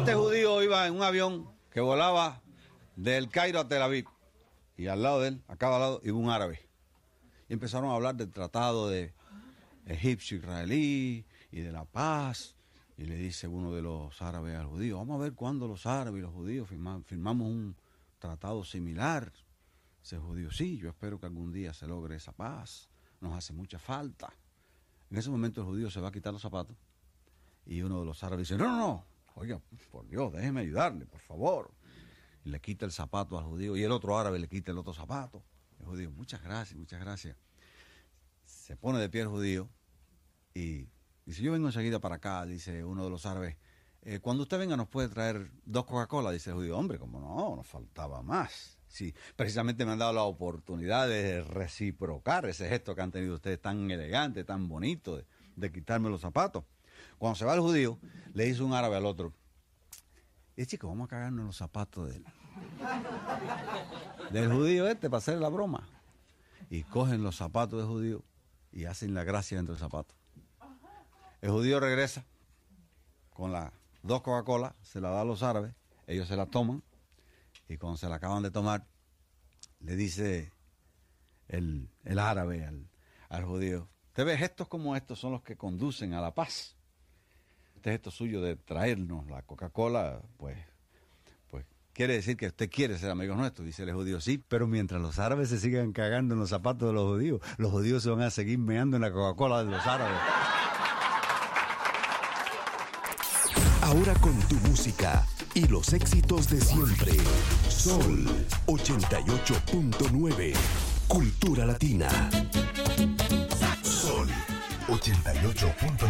Este judío iba en un avión que volaba del Cairo a Tel Aviv. Y al lado de él, a cada lado, iba un árabe. Y empezaron a hablar del tratado de egipcio-israelí y de la paz. Y le dice uno de los árabes al judío, vamos a ver cuándo los árabes y los judíos firmamos un tratado similar. Ese judío, sí, yo espero que algún día se logre esa paz. Nos hace mucha falta. En ese momento el judío se va a quitar los zapatos. Y uno de los árabes dice, no, oiga, por Dios, déjeme ayudarle, por favor. Y le quita el zapato al judío y el otro árabe le quita el otro zapato. El judío, muchas gracias, muchas gracias. Se pone de pie el judío y dice, yo vengo enseguida para acá, dice uno de los árabes. Cuando usted venga nos puede traer 2 Coca-Cola, dice el judío. Hombre, como no, nos faltaba más. Sí, precisamente me han dado la oportunidad de reciprocar ese gesto que han tenido ustedes tan elegante, tan bonito, de quitarme los zapatos. Cuando se va el judío, le dice un árabe al otro, chico, vamos a cagarnos en los zapatos del judío para hacer la broma. Y cogen los zapatos del judío y hacen la gracia dentro del zapato. El judío regresa con las 2 Coca-Cola, se la da a los árabes, ellos se la toman, y cuando se la acaban de tomar, le dice el árabe al judío, ¿usted ve gestos como estos son los que conducen a la paz? Este gesto suyo de traernos la Coca-Cola, pues quiere decir que usted quiere ser amigo nuestro, dice el judío, sí, pero mientras los árabes se sigan cagando en los zapatos de los judíos se van a seguir meando en la Coca-Cola de los árabes. Ahora con tu música y los éxitos de siempre. Sol 88.9. Cultura Latina. Sol 88.9.